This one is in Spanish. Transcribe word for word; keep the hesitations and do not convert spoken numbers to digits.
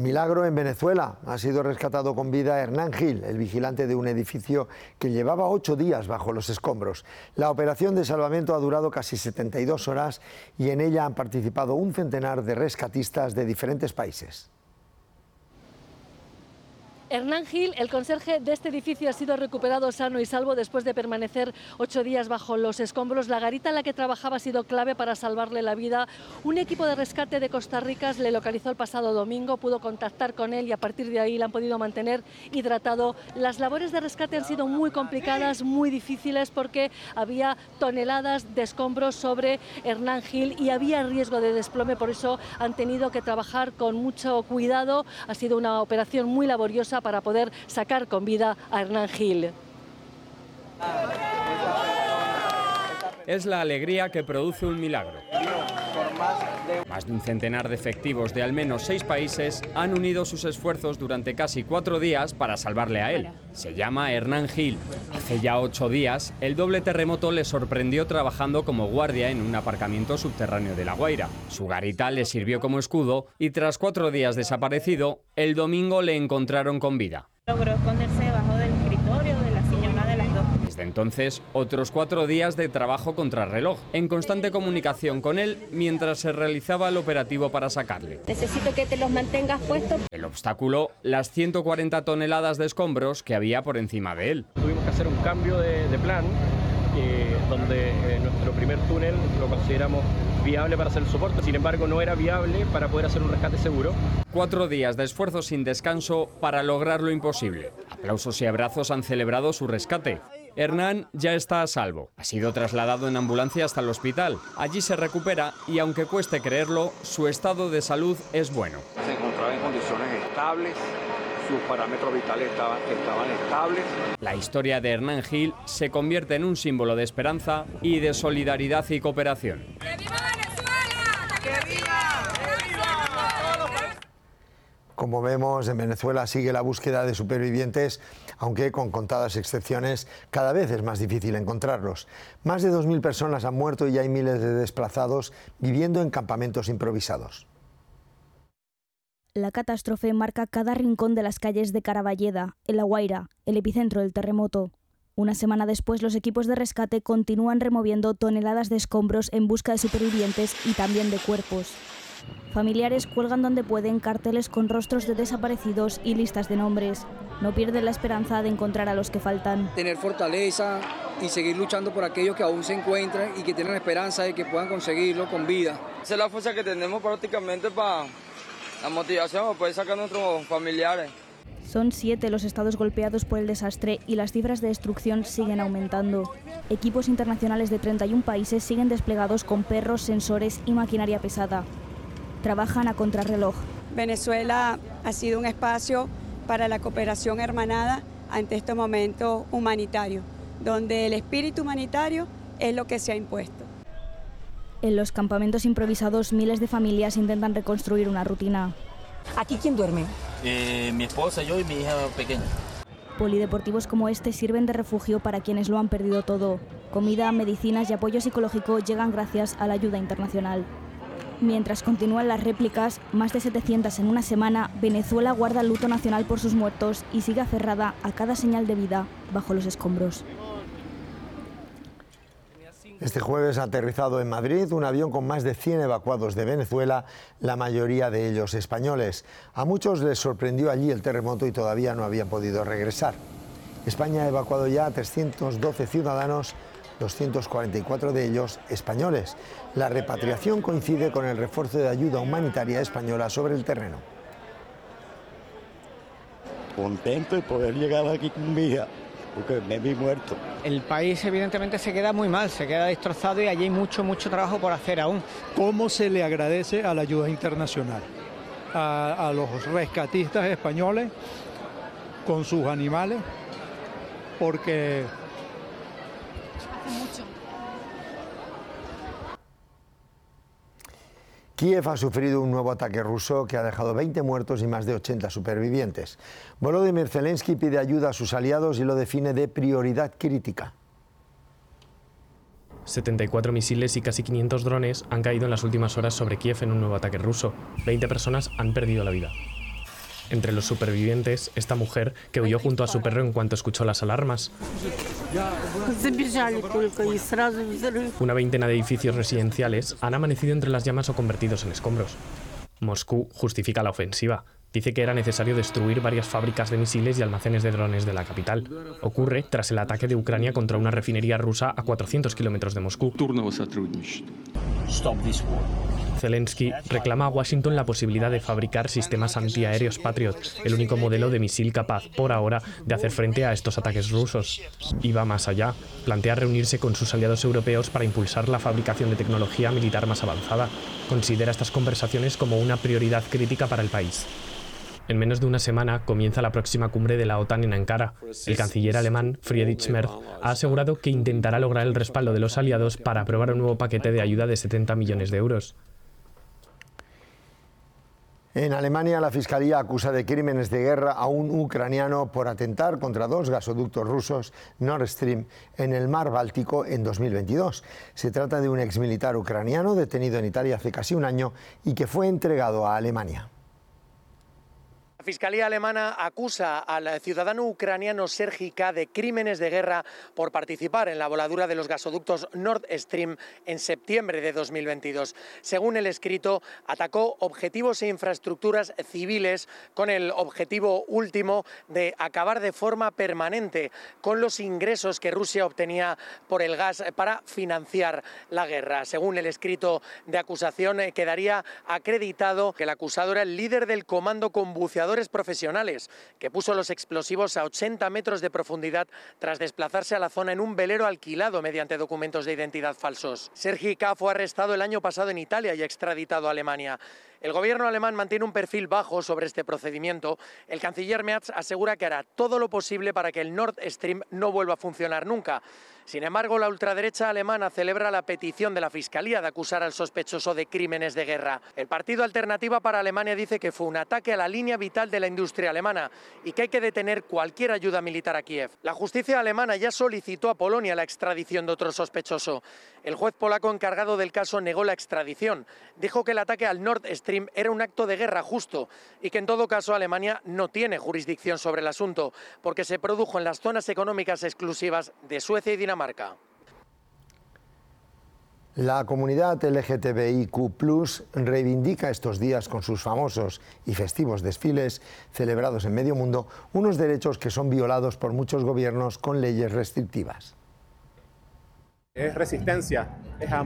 Milagro en Venezuela. Ha sido rescatado con vida Hernán Gil, el vigilante de un edificio que llevaba ocho días bajo los escombros. La operación de salvamento ha durado casi setenta y dos horas y en ella han participado un centenar de rescatistas de diferentes países. Hernán Gil, el conserje de este edificio, ha sido recuperado sano y salvo después de permanecer ocho días bajo los escombros. La garita en la que trabajaba ha sido clave para salvarle la vida. Un equipo de rescate de Costa Rica le localizó el pasado domingo, pudo contactar con él y a partir de ahí le han podido mantener hidratado. Las labores de rescate han sido muy complicadas, muy difíciles, porque había toneladas de escombros sobre Hernán Gil y había riesgo de desplome, por eso han tenido que trabajar con mucho cuidado. Ha sido una operación muy laboriosa para poder sacar con vida a Hernán Gil. Es la alegría que produce un milagro. Más de un centenar de efectivos de al menos seis países han unido sus esfuerzos durante casi cuatro días para salvarle a él. Se llama Hernán Gil. Hace ya ocho días, el doble terremoto le sorprendió trabajando como guardia en un aparcamiento subterráneo de La Guaira. Su garita le sirvió como escudo y tras cuatro días desaparecido, el domingo le encontraron con vida. Logró esconderse debajo del escritorio de la sillona de las dos. Desde entonces, otros cuatro días de trabajo contrarreloj, en constante comunicación con él mientras se realizaba el operativo para sacarle. Necesito que te los mantengas puestos. El obstáculo, las ciento cuarenta toneladas de escombros que había por encima de él. Tuvimos que hacer un cambio de, de plan, eh, donde eh, nuestro primer túnel lo consideramos viable para hacer el soporte, sin embargo no era viable para poder hacer un rescate seguro. Cuatro días de esfuerzo sin descanso para lograr lo imposible. Aplausos y abrazos han celebrado su rescate. Hernán ya está a salvo. Ha sido trasladado en ambulancia hasta el hospital. Allí se recupera y, aunque cueste creerlo, su estado de salud es bueno. Se encontraba en condiciones estables, sus parámetros vitales estaban, estaban estables. La historia de Hernán Gil se convierte en un símbolo de esperanza y de solidaridad y cooperación. ¡Que viva Venezuela! ¡Que viva! Como vemos, en Venezuela sigue la búsqueda de supervivientes, aunque con contadas excepciones cada vez es más difícil encontrarlos. Más de dos mil personas han muerto y hay miles de desplazados viviendo en campamentos improvisados. La catástrofe marca cada rincón de las calles de Caraballeda, en La Guaira, el epicentro del terremoto. Una semana después, los equipos de rescate continúan removiendo toneladas de escombros en busca de supervivientes y también de cuerpos. Familiares cuelgan donde pueden carteles con rostros de desaparecidos y listas de nombres. No pierden la esperanza de encontrar a los que faltan. Tener fortaleza y seguir luchando por aquellos que aún se encuentran y que tienen la esperanza de que puedan conseguirlo con vida. Esa es la fuerza que tenemos prácticamente para la motivación, para poder sacar a nuestros familiares. Son siete los estados golpeados por el desastre y las cifras de destrucción siguen aumentando. Equipos internacionales de treinta y un países siguen desplegados con perros, sensores y maquinaria pesada. Trabajan a contrarreloj. Venezuela ha sido un espacio para la cooperación hermanada ante este momento humanitario, donde el espíritu humanitario es lo que se ha impuesto. En los campamentos improvisados, miles de familias intentan reconstruir una rutina. ¿Aquí quién duerme? Eh, mi esposa, yo y mi hija pequeña. Polideportivos como este sirven de refugio para quienes lo han perdido todo. Comida, medicinas y apoyo psicológico llegan gracias a la ayuda internacional. Mientras continúan las réplicas, más de setecientas en una semana, Venezuela guarda el luto nacional por sus muertos y sigue aferrada a cada señal de vida bajo los escombros. Este jueves ha aterrizado en Madrid un avión con más de cien evacuados de Venezuela, la mayoría de ellos españoles. A muchos les sorprendió allí el terremoto y todavía no habían podido regresar. España ha evacuado ya a trescientos doce ciudadanos, doscientos cuarenta y cuatro de ellos españoles. La repatriación coincide con el refuerzo de ayuda humanitaria española sobre el terreno. Contento de poder llegar aquí con mi hija, porque me vi muerto. El país evidentemente se queda muy mal, se queda destrozado y allí hay mucho, mucho trabajo por hacer aún. ¿Cómo se le agradece a la ayuda internacional? A, a los rescatistas españoles con sus animales, porque... Mucho. Kiev ha sufrido un nuevo ataque ruso que ha dejado veinte muertos y más de ochenta supervivientes. Volodymyr Zelensky pide ayuda a sus aliados y lo define de prioridad crítica. setenta y cuatro misiles y casi quinientos drones han caído en las últimas horas sobre Kiev en un nuevo ataque ruso. veinte personas han perdido la vida. Entre los supervivientes, esta mujer que huyó junto a su perro en cuanto escuchó las alarmas. Una veintena de edificios residenciales han amanecido entre las llamas o convertidos en escombros. Moscú justifica la ofensiva. Dice que era necesario destruir varias fábricas de misiles y almacenes de drones de la capital. Ocurre tras el ataque de Ucrania contra una refinería rusa a cuatrocientos kilómetros de Moscú. Zelensky reclama a Washington la posibilidad de fabricar sistemas antiaéreos Patriot, el único modelo de misil capaz, por ahora, de hacer frente a estos ataques rusos. Y va más allá. Plantea reunirse con sus aliados europeos para impulsar la fabricación de tecnología militar más avanzada. Considera estas conversaciones como una prioridad crítica para el país. En menos de una semana comienza la próxima cumbre de la OTAN en Ankara. El canciller alemán Friedrich Merz ha asegurado que intentará lograr el respaldo de los aliados para aprobar un nuevo paquete de ayuda de setenta millones de euros. En Alemania, la Fiscalía acusa de crímenes de guerra a un ucraniano por atentar contra dos gasoductos rusos Nord Stream en el mar Báltico en dos mil veintidós. Se trata de un exmilitar ucraniano detenido en Italia hace casi un año y que fue entregado a Alemania. La Fiscalía alemana acusa al ciudadano ucraniano Serhii K. de crímenes de guerra por participar en la voladura de los gasoductos Nord Stream en septiembre de dos mil veintidós. Según el escrito, atacó objetivos e infraestructuras civiles con el objetivo último de acabar de forma permanente con los ingresos que Rusia obtenía por el gas para financiar la guerra. Según el escrito de acusación, quedaría acreditado que el acusado era el líder del comando con buceadores profesionales que puso los explosivos a ochenta metros de profundidad tras desplazarse a la zona en un velero alquilado mediante documentos de identidad falsos. Serhii K. fue arrestado el año pasado en Italia y extraditado a Alemania. El gobierno alemán mantiene un perfil bajo sobre este procedimiento. El canciller Merz asegura que hará todo lo posible para que el Nord Stream no vuelva a funcionar nunca. Sin embargo, la ultraderecha alemana celebra la petición de la Fiscalía de acusar al sospechoso de crímenes de guerra. El partido Alternativa para Alemania dice que fue un ataque a la línea vital de la industria alemana y que hay que detener cualquier ayuda militar a Kiev. La justicia alemana ya solicitó a Polonia la extradición de otro sospechoso. El juez polaco encargado del caso negó la extradición. Dijo que el ataque al Nord Stream era un acto de guerra justo y que en todo caso Alemania no tiene jurisdicción sobre el asunto porque se produjo en las zonas económicas exclusivas de Suecia y Dinamarca. La comunidad L G T B I Q plus, reivindica estos días con sus famosos y festivos desfiles celebrados en medio mundo unos derechos que son violados por muchos gobiernos con leyes restrictivas. Es resistencia, es